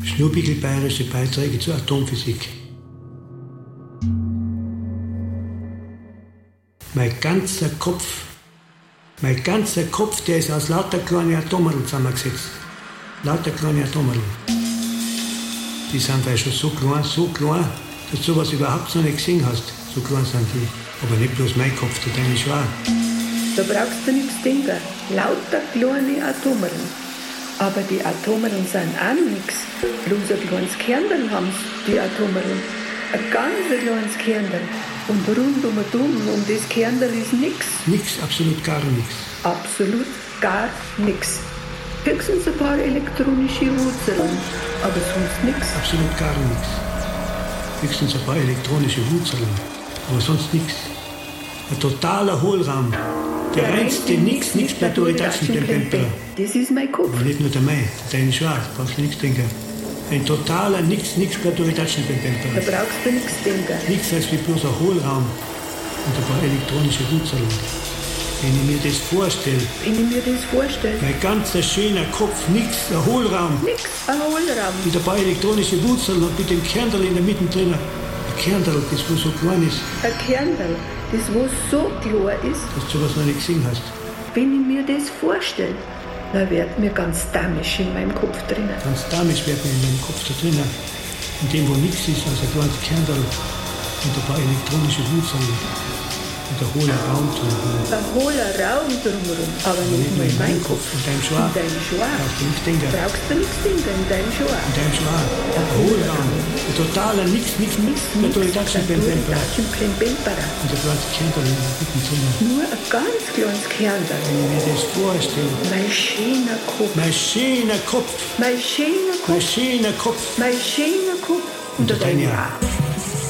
Schnurrbickel bayerische Beiträge zur Atomphysik. Mein ganzer Kopf, der ist aus lauter kleinen Atomen zusammengesetzt. Lauter kleine Atomen. Die sind weil schon so klein, dass du sowas überhaupt noch nicht gesehen hast. So klein sind die. Aber nicht bloß mein Kopf, der deine ist auch. Da brauchst du nichts denken. Lauter kleine Atomen. Aber die Atomen sind auch nichts. Bloß ein kleines Kernel haben die Atomen. Ein ganz kleines Kernel. Und rundum um das Kernel ist nichts. Nichts, absolut gar nichts. Absolut gar nichts. Höchstens ein paar elektronische Wurzeln, aber sonst nichts. Absolut gar nichts. Höchstens ein paar elektronische Wurzeln, aber sonst nichts. Ein totaler Hohlraum. Der reinste nix per Durchdatschen Pemper. Das ist mein Kopf. Aber nicht nur der mein, der ist schwarz, brauchst du nichts denken. Ein totaler nix per Durchdatschen Pemper. Da brauchst du nichts denken. Nichts als wie bloß ein Hohlraum und ein paar elektronische Wurzeln. Wenn ich mir das vorstelle. Mein ganzer schöner Kopf, nix, ein Hohlraum. Nix, ein Hohlraum. Mit ein paar elektronische Wurzeln und mit dem Kernel in der Mitte drin. Ein Kernel, das wo so klein ist. Ein Kernel, das wo so klar ist. Dass du sowas noch nicht gesehen hast. Wenn ich mir das vorstelle, dann wird mir ganz damisch in meinem Kopf drinnen. Ganz damisch wird mir in meinem Kopf da drinnen. In dem, wo nichts ist, als ein kleines Kernel und ein paar elektronische Wurzeln. Und ein hohler Raum drumherum. Ein hohler Raum drumherum, aber nicht nur in meinem Kopf. In deinem Schwarz. In deinem Schwarz. Brauchst du nichts denken. Brauchst du nichts denken, in deinem Schwarz. In deinem Schwarz. Ein Hohlraum. Ein totaler nix. Mit Durchdatschen Pemper. Und ein kleines Kernel in der Mitte drin. Nur ein ganz kleines Kernel. Wenn ich mir das vorstelle. Mein schöner Kopf. Mein schöner Kopf. Mein schöner Kopf. Mein schöner Kopf. Mein schöner Kopf. Und deine auch.